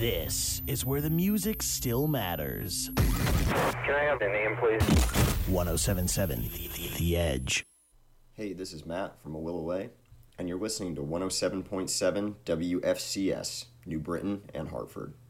This is where the music still matters. Can I have the name, please? 1077 The Edge. Hey, this is Matt from A Will Away, and you're listening to 107.7 WFCS, New Britain and Hartford.